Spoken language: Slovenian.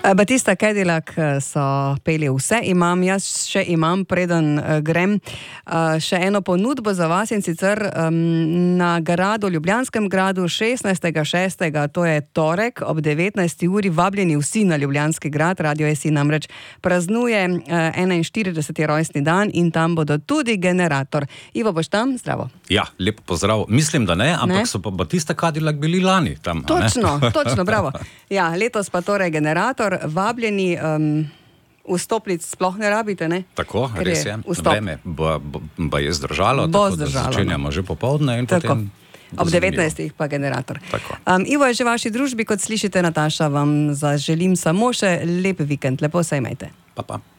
Batista Cadillac so peli Vse imam, jaz še imam, preden grem, še eno ponudbo za vas, in sicer na gradu, Ljubljanskem gradu 16.6., to je torek ob 19. uri, vabljeni vsi na Ljubljanski grad. Radio SI namreč praznuje 41. rojstni dan in tam bodo tudi Generator. Ivo, boš tam? Zdravo. Ja, lep pozdrav. Mislim, da ne, ampak so pa Batista Cadillac bili lani tam. Točno, bravo. Ja, letos pa torej Generator, vabljeni, vstopnic sploh ne rabite, ne? Tako, res je. Vreme bo je zdržalo, tako da začenjamo že popoldne in potem... Ob 19. pa Generator. Ivo je že v vaši družbi, kot slišite, Nataša, vam zaželim samo še lep vikend. Lepo se imejte. Pa.